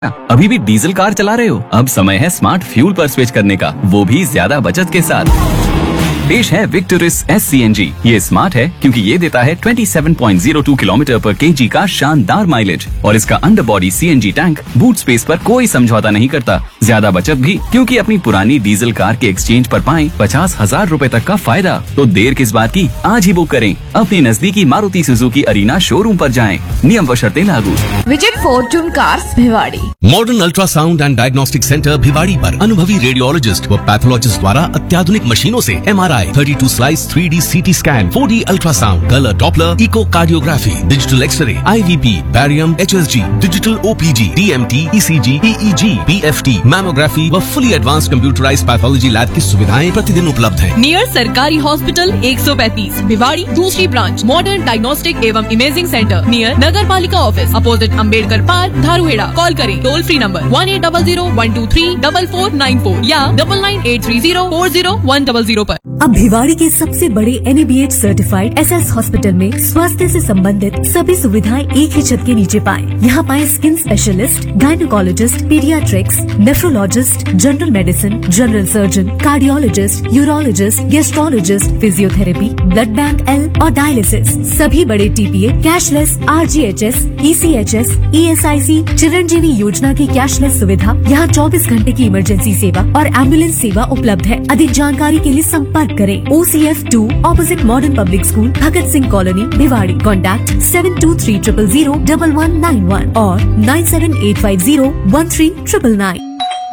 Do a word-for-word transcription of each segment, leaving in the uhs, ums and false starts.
अभी भी diesel car चला रहे हो? अब समय है स्मार्ट फ्यूल पर स्विच करने का, वो भी ज्यादा बचत के साथ। पेश है Victoris S C N G. ये स्मार्ट है क्योंकि ये देता है सत्ताईस पॉइंट शून्य दो किलोमीटर पर केजी का शानदार माइलेज और इसका under body C N G tank boot space पर कोई समझौता नहीं करता। ज्यादा बचत भी क्योंकि अपनी पुरानी डीजल कार के एक्सचेंज पर पाएं पचास हजार रूपए तक का फायदा। तो देर किस बात की, आज ही बुक करें। अपनी नजदीकी मारुति सुजुकी अरीना शोरूम पर जाएं। नियम व शर्तें लागू। Visit Fortune cars Bhiwadi. Modern ultrasound and diagnostic centre Bhiwadi पर अनुभवी रेडियोलॉजिस्ट व पैथोलॉजिस्ट द्वारा अत्याधुनिक मशीनों से एम आर आई, thirty two slice three D C T scan, four D ultrasound, colour Doppler, eco cardiography, digital x ray, आई V P, barium, H S G, digital O P G, D M T, ई सी जी, ई ई जी, P F T, mammography व fully advance computerised pathology lab की सुविधाएं प्रतिदिन उपलब्ध हैं। Near सरकारी hospital एक सौ पैंतीस भिवाड़ी, दूसरी ब्रांच मॉडर्न डायग्नोस्टिक एवं इमेजिंग सेंटर नियर नगर पालिका office opposite Ambedkar park Dharuhera. Call करें toll free number one eight double zero one two three double four nine four या double nine eight three zero four zero one double zero पर। अब भिवाड़ी के सबसे बड़े N A B H certified S S hospital में स्वास्थ्य से संबंधित सभी सुविधाएं एक ही छत के नीचे पाएं। यहाँ पाएं skin specialist, gynaecologist, paediatrics, nephrologist, general medicine, general surgeon, cardiologist, urologist, gastrologist, physiotherapy, blood bank L और डायलिसिस, सभी बड़े T P A, cashless, R G H S, E C H S, E S I सी, चिरंजीवी योजना की cashless सुविधा। यहाँ चौबीस घंटे की इमरजेंसी सेवा और एम्बुलेंस सेवा उपलब्ध है। अधिक जानकारी के लिए संपर्क करें ओ C F two opposite modern public school, Bhagat Singh colony, Bhiwadi. Contact seven to three triple zero double one nine one और nine seven eight five zero one three triple nine.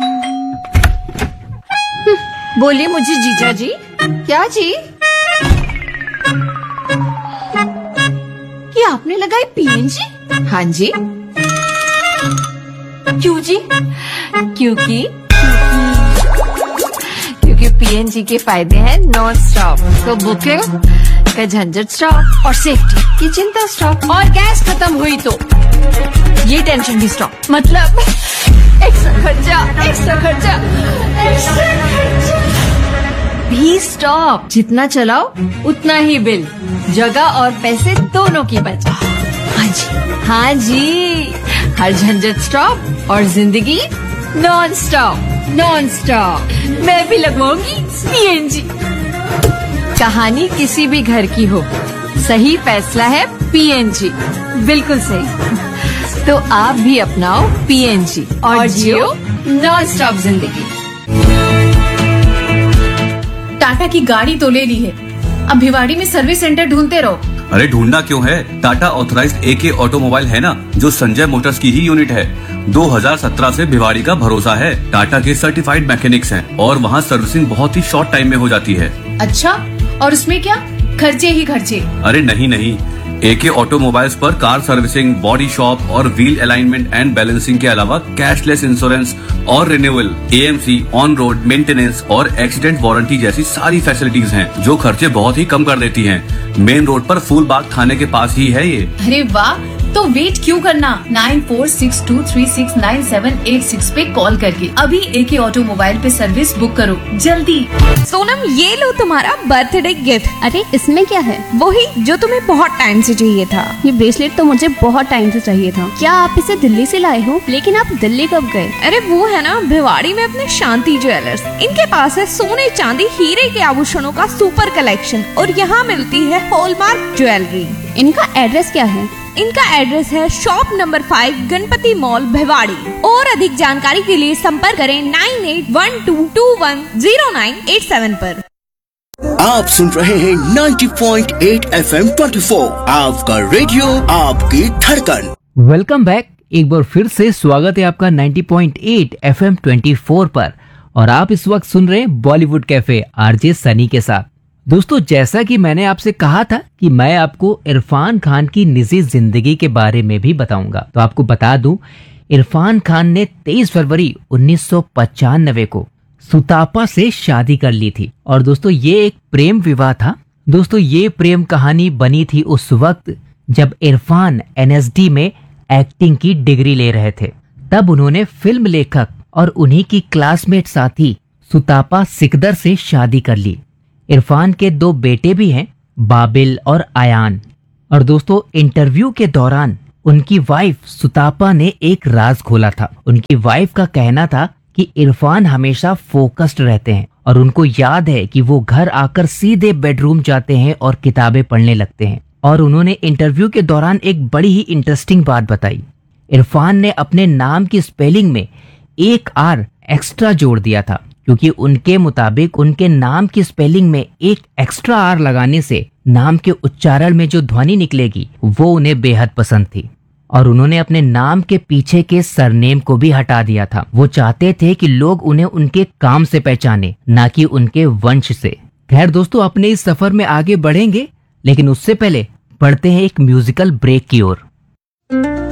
बोलिए मुझे जीजा जी। क्या जी? ये आपने लगाई पी एन जी? हाँ जी। क्यों जी? क्योंकि क्योंकि पी एन जी के फायदे हैं नॉन स्टॉप, तो बुकिंग का झंझट स्टॉप और सेफ्टी की चिंता स्टॉप, और गैस खत्म हुई तो ये टेंशन भी स्टॉप। मतलब एक्स्ट्रा खर्चा, एक्स्ट्रा खर्चा, एक्स्ट्रा खर्चा भी स्टॉप। जितना चलाओ उतना ही बिल, जगह और पैसे दोनों की बचत। हाँ जी, हाँ जी, हर झंझट स्टॉप और जिंदगी नॉन स्टॉप। नॉन स्टॉप मैं भी लगवाऊंगी सी एन जी। कहानी किसी भी घर की हो, सही फैसला है पी एन जी। बिल्कुल सही। तो आप भी अपनाओ पी एन जी और जियो नॉन स्टॉप जिंदगी। टाटा की गाड़ी तो ले ली है, अब भिवाड़ी में सर्विस सेंटर ढूंढते रहो। अरे ढूंढना क्यों है, टाटा ऑथराइज्ड ए के ऑटोमोबाइल है ना, जो संजय मोटर्स की ही यूनिट है। दो हज़ार सत्रह से भिवाड़ी का भरोसा है। टाटा के सर्टिफाइड मैकेनिक्स हैं और वहाँ सर्विसिंग बहुत ही शॉर्ट टाइम में हो जाती है। अच्छा, और उसमें क्या खर्चे ही खर्चे? अरे नहीं नहीं, ए के ऑटोमोबाइल्स पर कार सर्विसिंग, बॉडी शॉप और व्हील अलाइनमेंट एंड बैलेंसिंग के अलावा कैशलेस इंश्योरेंस और renewal, A M C, on road maintenance और एक्सीडेंट वारंटी जैसी सारी फैसिलिटीज हैं, जो खर्चे बहुत ही कम कर देती हैं। मेन रोड पर फूलबाग थाने के पास ही है ये। अरे वाह, तो वेट क्यों करना, nine four six to three six nine seven eight six पे कॉल करके अभी ए के ऑटोमोबाइल पे सर्विस बुक करो जल्दी। सोनम, ये लो तुम्हारा बर्थडे गिफ्ट। अरे इसमें क्या है? वही जो तुम्हें बहुत टाइम से चाहिए था। ये ब्रेसलेट तो मुझे बहुत टाइम से चाहिए था। क्या आप इसे दिल्ली से लाए हो? लेकिन आप दिल्ली कब गए? अरे वो है ना भिवाड़ी में अपने शांति ज्वेलर्स। इनके पास है सोने, चांदी, हीरे के आभूषणों का सुपर कलेक्शन और यहाँ मिलती है हॉलमार्क ज्वेलरी। इनका एड्रेस क्या है? इनका एड्रेस है shop number five, Ganpati mall, Bhiwadi. और अधिक जानकारी के लिए संपर्क करें nine eight one two to one zero nine eight seven पर। आप सुन रहे हैं ninety point eight F M twenty four, आपका रेडियो, आपकी धड़कन। Welcome back. एक बार फिर से स्वागत है आपका ninety point eight F M twenty four पर, और आप इस वक्त सुन रहे हैं बॉलीवुड कैफे आरजे सनी के साथ। दोस्तों, जैसा कि मैंने आपसे कहा था कि मैं आपको इरफान खान की निजी जिंदगी के बारे में भी बताऊंगा, तो आपको बता दूं, इरफान खान ने तेईस फरवरी उन्नीस सौ पचानवे को सुतापा से शादी कर ली थी। और दोस्तों, ये एक प्रेम विवाह था। दोस्तों, ये प्रेम कहानी बनी थी उस वक्त जब इरफान एन एस डी में एक्टिंग की डिग्री ले रहे थे। तब उन्होंने फिल्म लेखक और उन्हीं की क्लासमेट साथी सुतापा सिकदर से शादी कर ली। इरफान के दो बेटे भी हैं, बाबिल और आयान। और दोस्तों, इंटरव्यू के दौरान उनकी वाइफ सुतापा ने एक राज खोला था। उनकी वाइफ का कहना था कि इरफान हमेशा फोकस्ड रहते हैं और उनको याद है कि वो घर आकर सीधे बेडरूम जाते हैं और किताबें पढ़ने लगते हैं। और उन्होंने इंटरव्यू के दौरान एक बड़ी ही इंटरेस्टिंग बात बताई। इरफान ने अपने नाम की स्पेलिंग में एक आर एक्स्ट्रा जोड़ दिया था, क्योंकि उनके मुताबिक उनके नाम की स्पेलिंग में एक एक्स्ट्रा आर लगाने से नाम के उच्चारण में जो ध्वनि निकलेगी वो उन्हें बेहद पसंद थी। और उन्होंने अपने नाम के पीछे के सरनेम को भी हटा दिया था। वो चाहते थे कि लोग उन्हें उनके काम से पहचाने, ना कि उनके वंश से। खैर दोस्तों, अपने इस सफर में आगे बढ़ेंगे, लेकिन उससे पहले बढ़ते हैं एक म्यूजिकल ब्रेक की ओर।